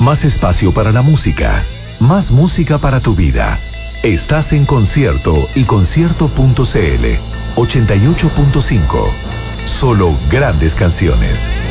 más espacio para la música, más música para tu vida. Estás en Concierto y Concierto.cl 88.5. Solo grandes canciones.